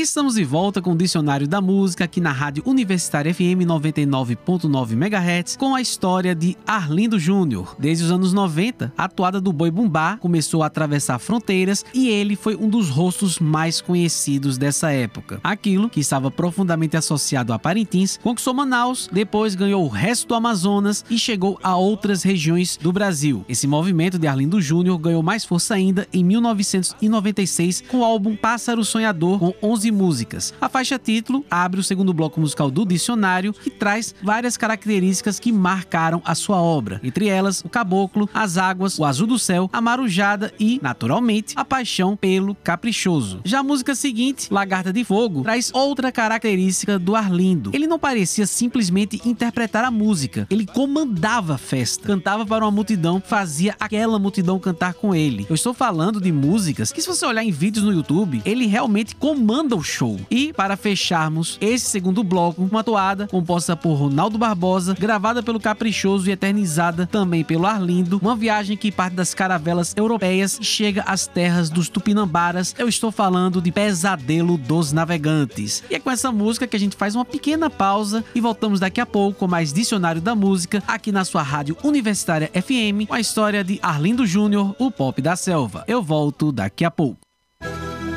Estamos de volta com o Dicionário da Música aqui na Rádio Universitária FM 99.9 MHz com a história de Arlindo Júnior. Desde os anos 90, a toada do Boi Bumbá começou a atravessar fronteiras e ele foi um dos rostos mais conhecidos dessa época. Aquilo que estava profundamente associado a Parintins conquistou Manaus, depois ganhou o resto do Amazonas e chegou a outras regiões do Brasil. Esse movimento de Arlindo Júnior ganhou mais força ainda em 1996 com o álbum Pássaro Sonhador, com 11 músicas. A faixa título abre o segundo bloco musical do dicionário e traz várias características que marcaram a sua obra, entre elas o caboclo, as águas, o azul do céu, a marujada e, naturalmente, a paixão pelo caprichoso. Já a música seguinte, Lagarta de Fogo, traz outra característica do Arlindo. Ele não parecia simplesmente interpretar a música, ele comandava a festa, cantava para uma multidão, fazia aquela multidão cantar com ele. Eu estou falando de músicas que, se você olhar em vídeos no YouTube, ele realmente comanda o show. E para fecharmos esse segundo bloco, uma toada composta por Ronaldo Barbosa, gravada pelo Caprichoso e eternizada também pelo Arlindo, uma viagem que parte das caravelas europeias e chega às terras dos Tupinambaras. Eu estou falando de Pesadelo dos Navegantes. E é com essa música que a gente faz uma pequena pausa e voltamos daqui a pouco com mais Dicionário da Música aqui na sua Rádio Universitária FM, com a história de Arlindo Júnior, o pop da selva. Eu volto daqui a pouco.